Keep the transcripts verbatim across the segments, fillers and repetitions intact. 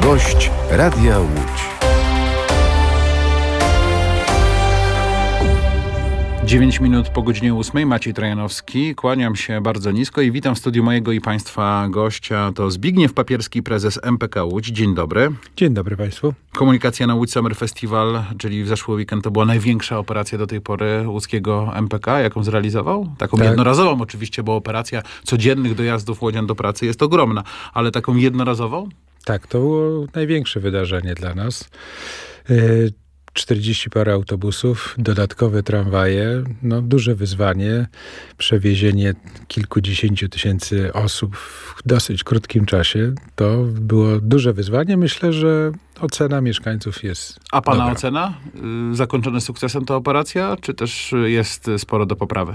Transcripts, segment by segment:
Gość Radia Łódź. dziewięć minut po godzinie ósmej. Maciej Trojanowski. Kłaniam się bardzo nisko i witam w studiu mojego i państwa gościa. To Zbigniew Papierski, prezes M P K Łódź. Dzień dobry. Dzień dobry państwu. Komunikacja na Łódź Summer Festival, czyli w zeszły weekend to była największa operacja do tej pory łódzkiego M P K, jaką zrealizował? Taką tak. jednorazową oczywiście, bo operacja codziennych dojazdów łodzian do pracy jest ogromna, ale taką jednorazową? Tak, to było największe wydarzenie dla nas. Yy, czterdzieści parę autobusów, dodatkowe tramwaje, no duże wyzwanie, przewiezienie kilkudziesięciu tysięcy osób w dosyć krótkim czasie. To było duże wyzwanie. Myślę, że ocena mieszkańców jest A pana dobra. ocena? Yy, zakończona sukcesem ta operacja, czy też jest sporo do poprawy?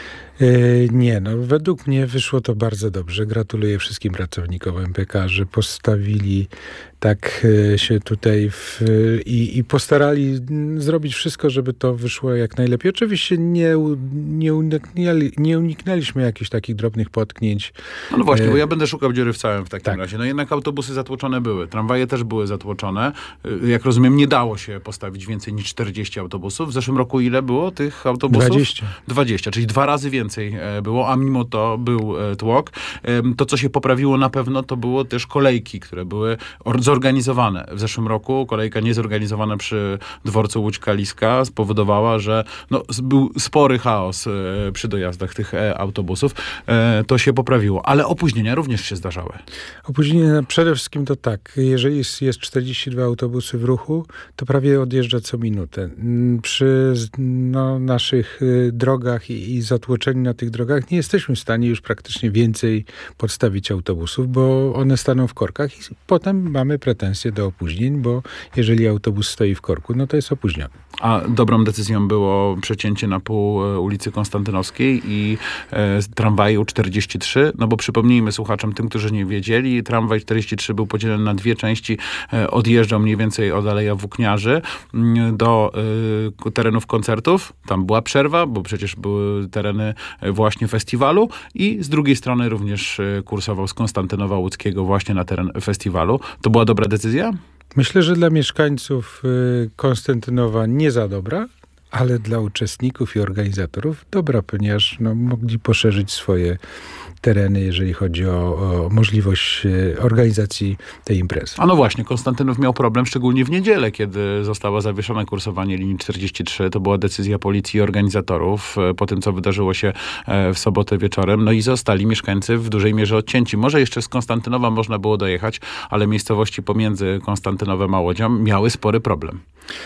Yy, nie, no według mnie wyszło to bardzo dobrze. Gratuluję wszystkim pracownikom M P K, że postawili tak yy, się tutaj w, yy, i, i postarali zrobić wszystko, żeby to wyszło jak najlepiej. Oczywiście nie, nie, uniknęli, nie uniknęliśmy jakichś takich drobnych potknięć. No, no właśnie, yy. bo ja będę szukał dziury w całym w takim tak. razie. No jednak autobusy zatłoczone były, tramwaje też były zatłoczone. Yy, jak rozumiem, nie dało się postawić więcej niż czterdzieści autobusów. W zeszłym roku ile było tych autobusów? dwadzieścia. dwadzieścia, czyli dwa razy więcej. Więcej było, a mimo to był tłok. To, co się poprawiło na pewno, to było też kolejki, które były zorganizowane. W zeszłym roku kolejka niezorganizowana przy dworcu Łódź-Kaliska spowodowała, że no, był spory chaos przy dojazdach tych autobusów. To się poprawiło, ale opóźnienia również się zdarzały. Opóźnienia przede wszystkim to tak, jeżeli jest, jest czterdzieści dwa autobusy w ruchu, to prawie odjeżdża co minutę. Przy no, naszych drogach i, i zatłoczeniu na tych drogach nie jesteśmy w stanie już praktycznie więcej podstawić autobusów, bo one staną w korkach i potem mamy pretensje do opóźnień, bo jeżeli autobus stoi w korku, no to jest opóźniony. A dobrą decyzją było przecięcie na pół ulicy Konstantynowskiej i e, tramwaju czterdzieści trzy, no bo przypomnijmy słuchaczom, tym, którzy nie wiedzieli, tramwaj czterdzieści trzy był podzielony na dwie części, e, odjeżdżał mniej więcej od Aleja Włókniarzy m, do e, terenów koncertów. Tam była przerwa, bo przecież były tereny właśnie festiwalu i z drugiej strony również kursował z Konstantynowa Łódzkiego właśnie na teren festiwalu. To była dobra decyzja? Myślę, że dla mieszkańców Konstantynowa nie za dobra, ale dla uczestników i organizatorów dobra, ponieważ no, mogli poszerzyć swoje tereny, jeżeli chodzi o, o możliwość organizacji tej imprezy. A no właśnie, Konstantynów miał problem, szczególnie w niedzielę, kiedy zostało zawieszone kursowanie linii czterdzieści trzy. To była decyzja policji i organizatorów po tym, co wydarzyło się w sobotę wieczorem. No i zostali mieszkańcy w dużej mierze odcięci. Może jeszcze z Konstantynowa można było dojechać, ale miejscowości pomiędzy Konstantynowem a Łodzią miały spory problem.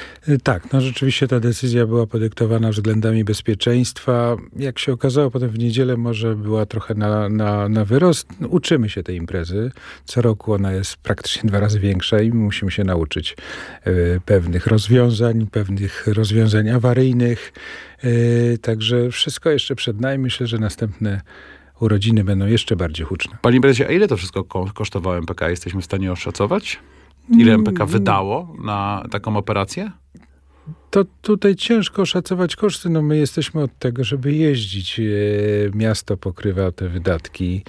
Tak, no rzeczywiście ta decyzja była podyktowana względami bezpieczeństwa. Jak się okazało, potem w niedzielę może była trochę na, na, na wyrost. Uczymy się tej imprezy. Co roku ona jest praktycznie dwa razy większa i musimy się nauczyć y, pewnych rozwiązań, pewnych rozwiązań awaryjnych. Y, także wszystko jeszcze przed nami. Myślę, że następne urodziny będą jeszcze bardziej huczne. Panie prezesie, a ile to wszystko ko- kosztowało M P K? Jesteśmy w stanie oszacować? Ile M P K wydało na taką operację? To tutaj ciężko oszacować koszty. No my jesteśmy od tego, żeby jeździć. Miasto pokrywa te wydatki.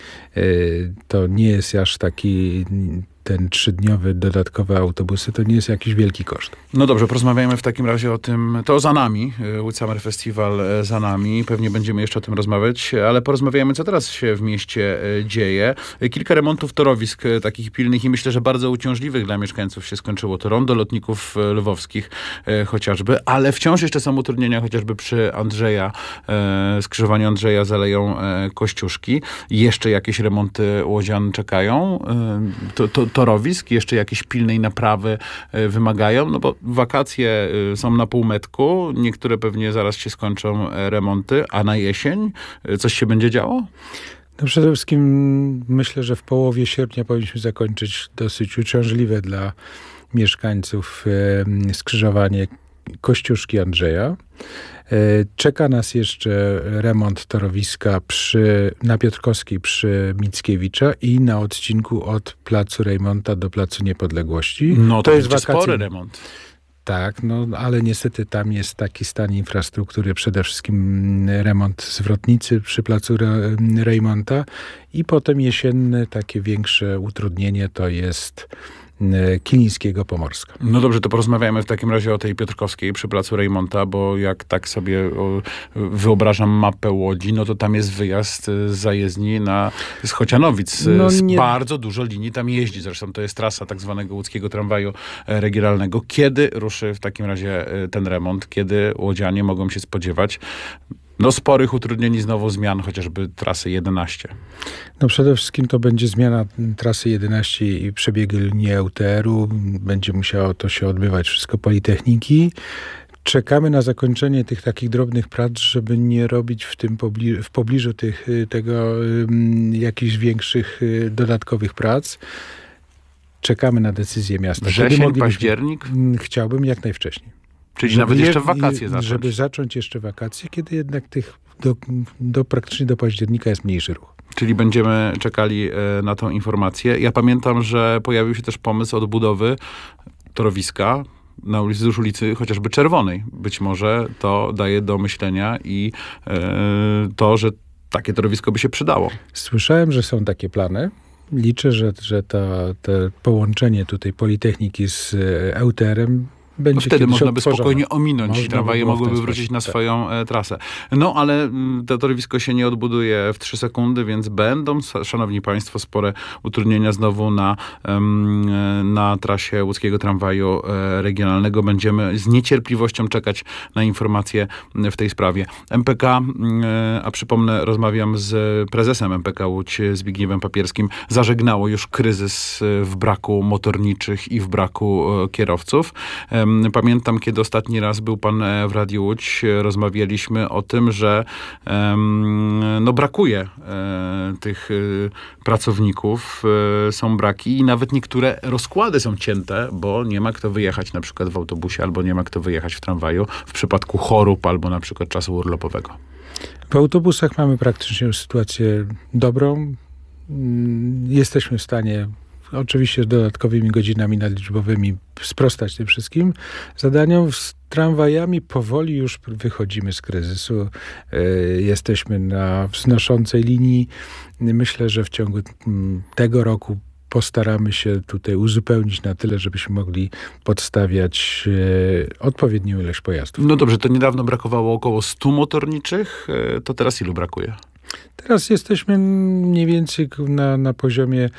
To nie jest aż taki... ten trzydniowy, dodatkowe autobusy, to nie jest jakiś wielki koszt. No dobrze, porozmawiajmy w takim razie o tym, to za nami, Łódź Summer Festival za nami, pewnie będziemy jeszcze o tym rozmawiać, ale porozmawiajmy, co teraz się w mieście dzieje. Kilka remontów torowisk takich pilnych i myślę, że bardzo uciążliwych dla mieszkańców się skończyło. To rondo lotników lwowskich chociażby, ale wciąż jeszcze są utrudnienia chociażby przy Andrzeja, skrzyżowaniu Andrzeja z Aleją Kościuszki. Jeszcze jakieś remonty łodzian czekają. To, to, torowisk, jeszcze jakieś pilnej naprawy y, wymagają, no bo wakacje y, są na półmetku, niektóre pewnie zaraz się skończą y, remonty, a na jesień y, coś się będzie działo? No przede wszystkim myślę, że w połowie sierpnia powinniśmy zakończyć dosyć uciążliwe dla mieszkańców y, skrzyżowanie Kościuszki Andrzeja. Czeka nas jeszcze remont torowiska przy, na Piotrkowskiej przy Mickiewicza i na odcinku od Placu Rejmonta do Placu Niepodległości. No to, to jest wakacyjny spory remont. Tak, no ale niestety tam jest taki stan infrastruktury, przede wszystkim remont zwrotnicy przy Placu Re- Rejmonta i potem jesienne takie większe utrudnienie to jest Kilińskiego Pomorska. No dobrze, to porozmawiajmy w takim razie o tej Piotrkowskiej przy placu Reymonta, bo jak tak sobie o, wyobrażam mapę Łodzi, no to tam jest wyjazd z zajezdni na, z Chocianowic. No z nie... Bardzo dużo linii tam jeździ. Zresztą to jest trasa tak zwanego łódzkiego tramwaju regionalnego. Kiedy ruszy w takim razie ten remont? Kiedy łodzianie mogą się spodziewać no sporych utrudnień i znowu zmian, chociażby trasy jedenaście? No przede wszystkim to będzie zmiana trasy jedenaście i przebiegi linii E U T R-u. Będzie musiało to się odbywać wszystko Politechniki. Czekamy na zakończenie tych takich drobnych prac, żeby nie robić w tym pobli- w pobliżu tych, tego um, jakichś większych y, dodatkowych prac. Czekamy na decyzję miasta. Wrzesień, październik? Chciałbym jak najwcześniej. Czyli żeby nawet je, jeszcze w wakacje zacząć. Żeby zacząć jeszcze wakacje, kiedy jednak tych do, do praktycznie do października jest mniejszy ruch. Czyli będziemy czekali e, na tą informację. Ja pamiętam, że pojawił się też pomysł odbudowy torowiska na ulicy, wzdłuż ulicy chociażby Czerwonej. Być może to daje do myślenia i e, to, że takie torowisko by się przydało. Słyszałem, że są takie plany. Liczę, że, że ta, te połączenie tutaj Politechniki z E U T R-em będzie no wtedy można by odtworzone. Spokojnie ominąć i tramwaje by mogłyby wrócić na swoją tak. trasę. No ale m, to torowisko się nie odbuduje w trzy sekundy, więc będą, szanowni państwo, spore utrudnienia znowu na, um, na trasie łódzkiego tramwaju e, regionalnego. Będziemy z niecierpliwością czekać na informacje w tej sprawie. M P K, e, a przypomnę, rozmawiam z prezesem M P K Łódź, Zbigniewem Papierskim, zażegnało już kryzys w braku motorniczych i w braku e, kierowców. E, Pamiętam, kiedy ostatni raz był pan w Radiu Łódź, rozmawialiśmy o tym, że no, brakuje e, tych e, pracowników, e, są braki i nawet niektóre rozkłady są cięte, bo nie ma kto wyjechać na przykład w autobusie, albo nie ma kto wyjechać w tramwaju w przypadku chorób, albo na przykład czasu urlopowego. W autobusach mamy praktycznie już sytuację dobrą. Jesteśmy w stanie oczywiście z dodatkowymi godzinami nadliczbowymi sprostać tym wszystkim zadaniom. Z tramwajami powoli już wychodzimy z kryzysu. Jesteśmy na wznoszącej linii. Myślę, że w ciągu tego roku postaramy się tutaj uzupełnić na tyle, żebyśmy mogli podstawiać e, odpowiednią ilość pojazdów. No dobrze, to niedawno brakowało około stu motorniczych. E, to teraz ilu brakuje? Teraz jesteśmy mniej więcej na, na poziomie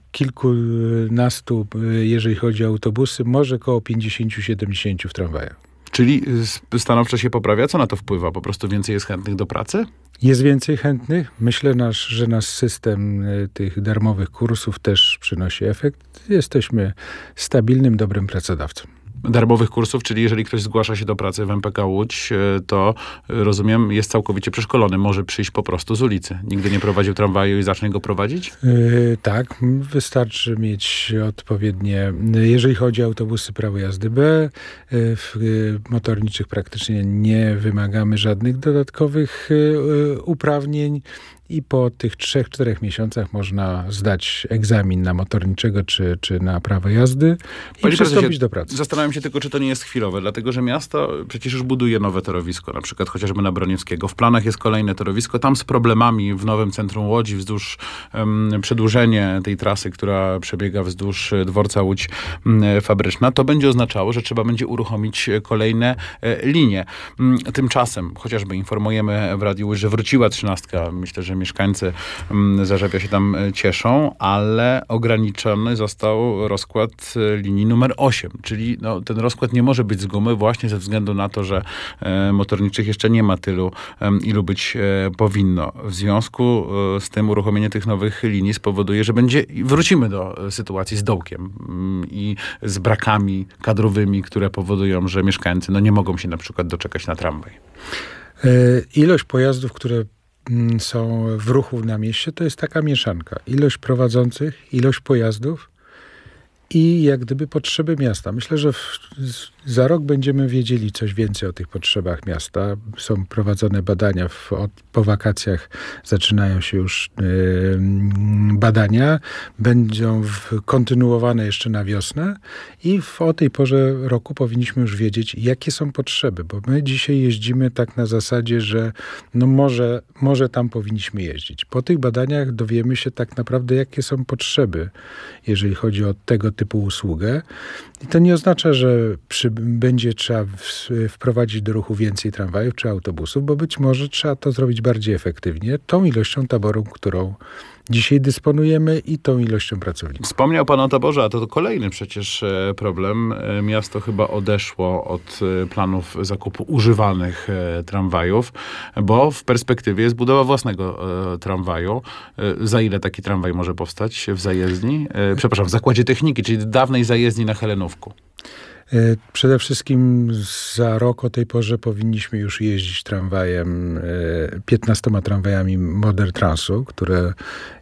kilkunastu, jeżeli chodzi o autobusy, może około pięćdziesięciu siedemdziesięciu w tramwajach. Czyli stanowczo się poprawia? Co na to wpływa? Po prostu więcej jest chętnych do pracy? Jest więcej chętnych. Myślę, nasz, że nasz system tych darmowych kursów też przynosi efekt. Jesteśmy stabilnym, dobrym pracodawcą. Darmowych kursów, czyli jeżeli ktoś zgłasza się do pracy w M P K Łódź, to rozumiem, jest całkowicie przeszkolony. Może przyjść po prostu z ulicy. Nigdy nie prowadził tramwaju i zacznie go prowadzić? Yy, tak, wystarczy mieć odpowiednie, jeżeli chodzi o autobusy, prawo jazdy B. W motorniczych praktycznie nie wymagamy żadnych dodatkowych yy, uprawnień. I po tych trzech, czterech miesiącach można zdać egzamin na motorniczego czy, czy na prawo jazdy i Panie przystąpić prezesie, do pracy. Zastanawiam się tylko, czy to nie jest chwilowe, dlatego że miasto przecież już buduje nowe torowisko, na przykład chociażby na Broniewskiego. W planach jest kolejne torowisko, tam z problemami w nowym centrum Łodzi, wzdłuż um, przedłużenie tej trasy, która przebiega wzdłuż dworca Łódź um, Fabryczna. To będzie oznaczało, że trzeba będzie uruchomić kolejne e, linie. Um, tymczasem, chociażby informujemy w Radiu Łódź, że wróciła trzynastka. Myślę, że mieszkańcy Zarzewia się tam cieszą, ale ograniczony został rozkład linii numer osiem, czyli no, ten rozkład nie może być z gumy właśnie ze względu na to, że e, motorniczych jeszcze nie ma tylu, e, ilu być e, powinno. W związku e, z tym uruchomienie tych nowych linii spowoduje, że będzie, wrócimy do sytuacji z dołkiem m, i z brakami kadrowymi, które powodują, że mieszkańcy no, nie mogą się na przykład doczekać na tramwaj. E, ilość pojazdów, które są w ruchu na mieście, to jest taka mieszanka. Ilość prowadzących, ilość pojazdów i jak gdyby potrzeby miasta. Myślę, że w, za rok będziemy wiedzieli coś więcej o tych potrzebach miasta. Są prowadzone badania, w, od, po wakacjach zaczynają się już yy, badania. Będą w, kontynuowane jeszcze na wiosnę i w, o tej porze roku powinniśmy już wiedzieć, jakie są potrzeby, bo my dzisiaj jeździmy tak na zasadzie, że no może, może tam powinniśmy jeździć. Po tych badaniach dowiemy się tak naprawdę, jakie są potrzeby, jeżeli chodzi o tego typu typu usługę. I to nie oznacza, że przy, będzie trzeba w, wprowadzić do ruchu więcej tramwajów czy autobusów, bo być może trzeba to zrobić bardziej efektywnie, tą ilością taboru, którą dzisiaj dysponujemy i tą ilością pracowników. Wspomniał pan o taborze, a to, to kolejny przecież problem. Miasto chyba odeszło od planów zakupu używanych tramwajów, bo w perspektywie jest budowa własnego tramwaju. Za ile taki tramwaj może powstać w zajezdni? Przepraszam, w zakładzie techniki, czyli dawnej zajezdni na Helenówku. Przede wszystkim za rok o tej porze powinniśmy już jeździć tramwajem, piętnastoma tramwajami Modern Transu, które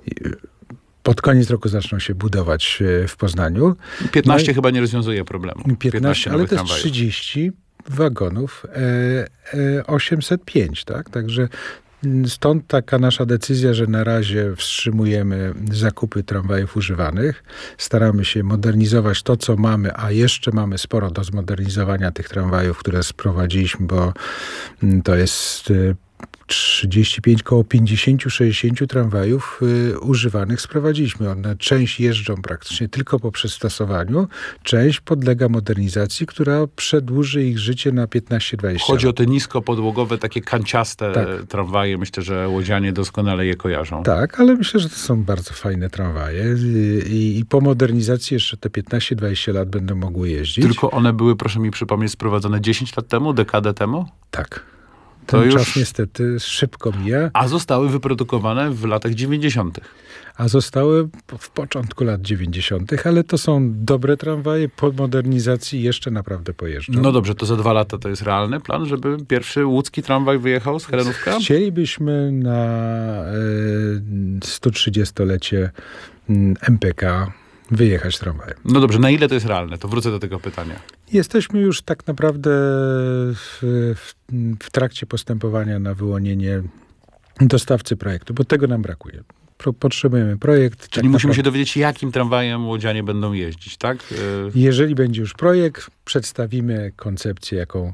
pod koniec roku zaczną się budować w Poznaniu. piętnaście no chyba nie rozwiązuje problemu. piętnaście, piętnaście ale to jest tramwajów. trzydzieści wagonów osiemset pięć, tak? Także stąd taka nasza decyzja, że na razie wstrzymujemy zakupy tramwajów używanych. Staramy się modernizować to, co mamy, a jeszcze mamy sporo do zmodernizowania tych tramwajów, które sprowadziliśmy, bo to jest trzydzieści pięć, koło pięćdziesiąt sześćdziesiąt tramwajów y, używanych sprowadziliśmy. One część jeżdżą praktycznie tylko po przystosowaniu, część podlega modernizacji, która przedłuży ich życie na piętnaście dwadzieścia lat. Chodzi o te niskopodłogowe, takie kanciaste tak. tramwaje. Myślę, że łodzianie doskonale je kojarzą. Tak, ale myślę, że to są bardzo fajne tramwaje i, i po modernizacji jeszcze te piętnaście dwadzieścia lat będą mogły jeździć. Tylko one były, proszę mi przypomnieć, sprowadzone dziesięć lat temu, dekadę temu? Tak. To Ten już... czas niestety szybko mija. A zostały wyprodukowane w latach dziewięćdziesiątych. A zostały w początku lat dziewięćdziesiątych, ale to są dobre tramwaje, po modernizacji jeszcze naprawdę pojeżdżą. No dobrze, to za dwa lata to jest realny plan, żeby pierwszy łódzki tramwaj wyjechał z Helenówka? Chcielibyśmy na y, sto trzydziestolecie M P K wyjechać tramwajem. No dobrze, na ile to jest realne? To wrócę do tego pytania. Jesteśmy już tak naprawdę w, w, w trakcie postępowania na wyłonienie dostawcy projektu, bo tego nam brakuje. Pro, potrzebujemy projekt. Czyli tak musimy naprawdę, się dowiedzieć, jakim tramwajem łodzianie będą jeździć, tak? Jeżeli będzie już projekt, przedstawimy koncepcję, jaką,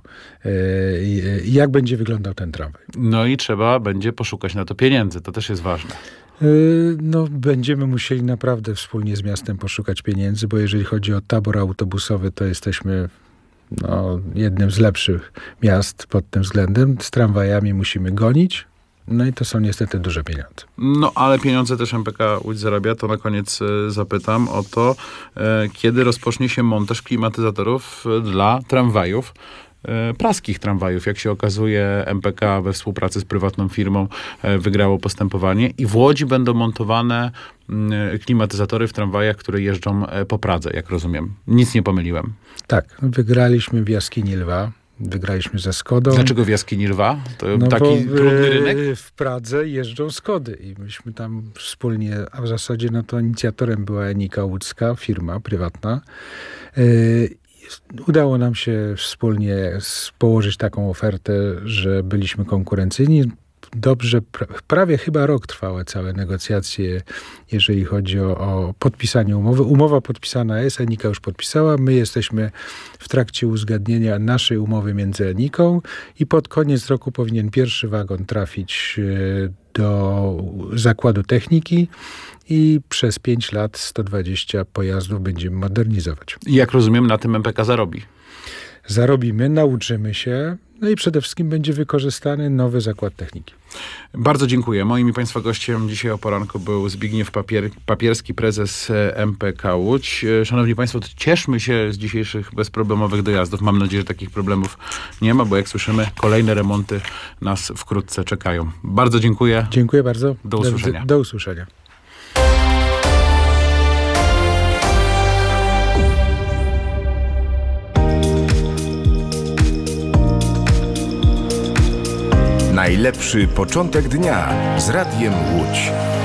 jak będzie wyglądał ten tramwaj. No i trzeba będzie poszukać na to pieniędzy. To też jest ważne. No, będziemy musieli naprawdę wspólnie z miastem poszukać pieniędzy, bo jeżeli chodzi o tabor autobusowy, to jesteśmy no, jednym z lepszych miast pod tym względem. Z tramwajami musimy gonić. No i to są niestety duże pieniądze. No, ale pieniądze też M P K Łódź zarabia. To na koniec e, zapytam o to, e, kiedy rozpocznie się montaż klimatyzatorów dla tramwajów. Praskich tramwajów. Jak się okazuje, M P K we współpracy z prywatną firmą wygrało postępowanie i w Łodzi będą montowane klimatyzatory w tramwajach, które jeżdżą po Pradze, jak rozumiem. Nic nie pomyliłem. Tak, wygraliśmy w Jaskini Lwa. Wygraliśmy ze Skodą. Dlaczego w Jaskini Lwa? To no taki bo, trudny rynek? W Pradze jeżdżą Skody i myśmy tam wspólnie, a w zasadzie no to inicjatorem była Enika Łódzka, firma prywatna. Udało nam się wspólnie położyć taką ofertę, że byliśmy konkurencyjni. Dobrze, prawie chyba rok trwały całe negocjacje, jeżeli chodzi o, o podpisanie umowy. Umowa podpisana jest, Enika już podpisała. My jesteśmy w trakcie uzgadnienia naszej umowy między Eniką i pod koniec roku powinien pierwszy wagon trafić do zakładu techniki i przez pięć lat sto dwadzieścia pojazdów będziemy modernizować. I jak rozumiem, na tym M P K zarobi. Zarobimy, nauczymy się, no i przede wszystkim będzie wykorzystany nowy zakład techniki. Bardzo dziękuję. Moim i Państwa gościem dzisiaj o poranku był Zbigniew Papier, Papierski, prezes M P K Łódź. Szanowni Państwo, cieszmy się z dzisiejszych bezproblemowych dojazdów. Mam nadzieję, że takich problemów nie ma, bo jak słyszymy, kolejne remonty nas wkrótce czekają. Bardzo dziękuję. Dziękuję bardzo. Do usłyszenia. Do, do usłyszenia. Najlepszy początek dnia z Radiem Łódź.